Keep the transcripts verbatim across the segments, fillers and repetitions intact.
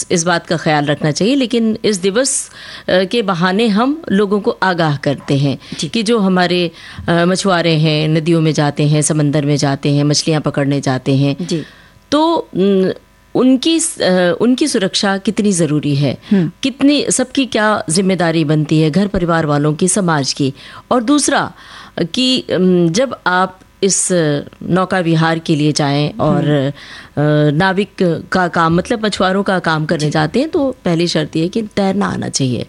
इस बात का ख्याल रखना चाहिए, लेकिन इस दिवस के बहाने हम लोगों को आगाह करते हैं कि जो हमारे मछुआरे हैं, नदियों में जाते हैं, समंदर में जाते हैं, मछलियाँ पकड़ने जाते हैं जी। तो उनकी उनकी सुरक्षा कितनी ज़रूरी है, कितनी सबकी क्या जिम्मेदारी बनती है, घर परिवार वालों की, समाज की। और दूसरा कि जब आप इस नौका विहार के लिए जाएं और नाविक का काम मतलब मछुआरों का काम करने जाते हैं, तो पहली शर्त ये है कि तैरना आना चाहिए,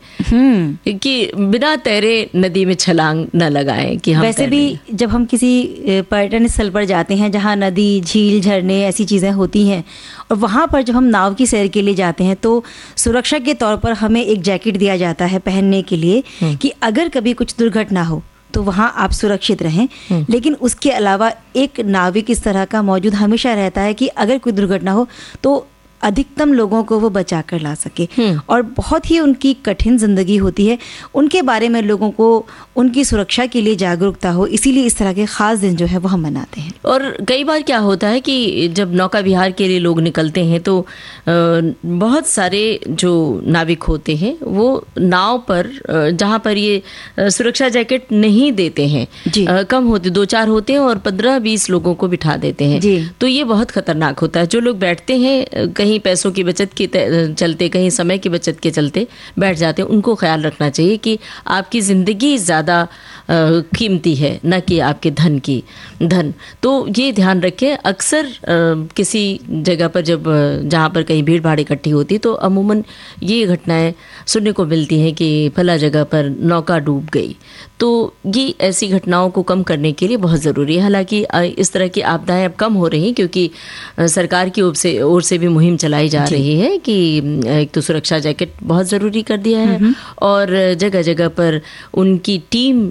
कि बिना तैरे नदी में छलांग न लगाएं कि हम वैसे भी जब हम किसी पर्यटन स्थल पर जाते हैं जहां नदी, झील, झरने ऐसी चीज़ें होती हैं, और वहां पर जब हम नाव की सैर के लिए जाते हैं तो सुरक्षा के तौर पर हमें एक जैकेट दिया जाता है पहनने के लिए कि अगर कभी कुछ दुर्घटना हो तो वहाँ आप सुरक्षित रहें। लेकिन उसके अलावा एक नाविक इस तरह का मौजूद हमेशा रहता है कि अगर कोई दुर्घटना हो तो अधिकतम लोगों को वो बचा कर ला सके। और बहुत ही उनकी कठिन जिंदगी होती है, उनके बारे में लोगों को उनकी सुरक्षा के लिए जागरूकता हो, इसीलिए इस तरह के ख़ास दिन जो है वो हम मनाते हैं। और कई बार क्या होता है कि जब नौका विहार के लिए लोग निकलते हैं तो बहुत सारे जो नाविक होते हैं वो नाव पर, जहाँ पर ये सुरक्षा जैकेट नहीं देते हैं, कम होते, दो चार होते हैं और पंद्रह बीस लोगों को बिठा देते हैं, तो ये बहुत खतरनाक होता है। जो लोग बैठते हैं कहीं पैसों की बचत के चलते, कहीं समय की बचत के चलते बैठ जाते हैं, उनको ख्याल रखना चाहिए कि आपकी ज़िंदगी ज़्यादा कीमती है न कि आपके धन की धन। तो ये ध्यान रखें। अक्सर किसी जगह पर जब जहाँ पर कहीं भीड़ भाड़ इकट्ठी होती है तो अमूमन ये घटनाएं सुनने को मिलती हैं कि फला जगह पर नौका डूब गई। तो ये ऐसी घटनाओं को कम करने के लिए बहुत ज़रूरी है। हालांकि इस तरह की आपदाएं अब कम हो रही हैं क्योंकि सरकार की ओर से ओर से भी मुहिम चलाई जा रही है कि एक तो सुरक्षा जैकेट बहुत ज़रूरी कर दिया है और जगह जगह पर उनकी टीम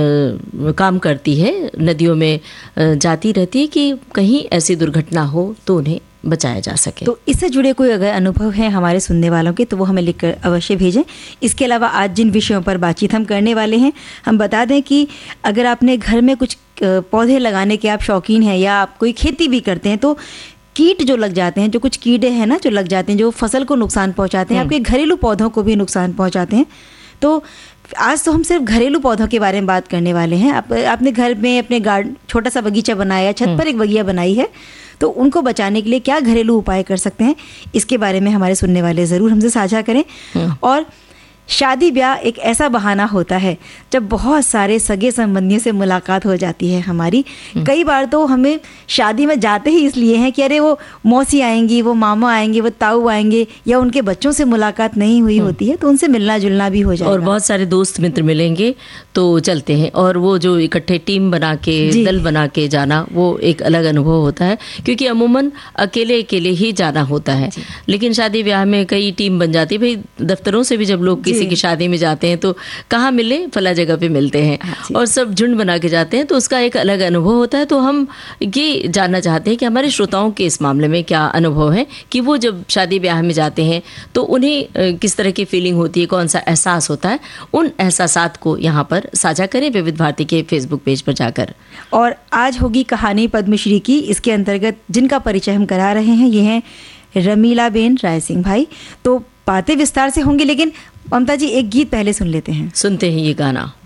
आ, काम करती है, नदियों में जाती रहती है कि कहीं ऐसी दुर्घटना हो तो उन्हें बचाया जा सके। तो इससे जुड़े कोई अगर अनुभव है हमारे सुनने वालों के तो वो हमें लिखकर अवश्य भेजें। इसके अलावा आज जिन विषयों पर बातचीत हम करने वाले हैं, हम बता दें कि अगर आपने घर में कुछ पौधे लगाने के आप शौकीन हैं या आप कोई खेती भी करते हैं तो कीट जो लग जाते हैं, जो कुछ कीड़े हैं ना जो लग जाते हैं, जो फसल को नुकसान पहुंचाते हैं, आपके घरेलू पौधों को भी नुकसान पहुंचाते हैं। तो आज तो हम सिर्फ घरेलू पौधों के बारे में बात करने वाले हैं। आप आपने घर में अपने गार्डन छोटा सा बगीचा बनाया, छत पर एक बगिया बनाई है, तो उनको बचाने के लिए क्या घरेलू उपाय कर सकते हैं, इसके बारे में हमारे सुनने वाले ज़रूर हमसे साझा करें। और शादी ब्याह एक ऐसा बहाना होता है जब बहुत सारे सगे संबंधियों से मुलाकात हो जाती है हमारी। कई बार तो हमें शादी में जाते ही इसलिए हैं कि अरे वो मौसी आएंगी, वो मामा आएंगे, वो ताऊ आएंगे, या उनके बच्चों से मुलाकात नहीं हुई होती है तो उनसे मिलना जुलना भी हो जाएगा और बहुत सारे दोस्त मित्र मिलेंगे तो चलते हैं। और वो जो इकट्ठे टीम बना के, दल बना के जाना, वो एक अलग अनुभव होता है क्योंकि अमूमन अकेले अकेले ही जाना होता है। लेकिन शादी ब्याह में कई टीम बन जाती है। भाई दफ्तरों से भी जब लोग किसी की शादी में जाते हैं तो कहाँ मिले, फला जगह पे मिलते हैं और सब झुंड बना के जाते हैं, तो उसका एक अलग अनुभव होता है। तो हम ये जानना चाहते हैं कि हमारे श्रोताओं के इस मामले में क्या अनुभव है कि वो जब शादी ब्याह में जाते हैं तो उन्हें किस तरह की फीलिंग होती है, कौन सा एहसास होता है। उन एहसासात को यहाँ पर साझा करें विविध भारती के फेसबुक पेज पर जाकर। और आज होगी कहानी पद्मश्री की। इसके अंतर्गत जिनका परिचय हम करा रहे हैं ये हैं रमीला बेन राय सिंह भाई। तो बातें विस्तार से होंगी, लेकिन ममता जी एक गीत पहले सुन लेते हैं। सुनते हैं ये गाना।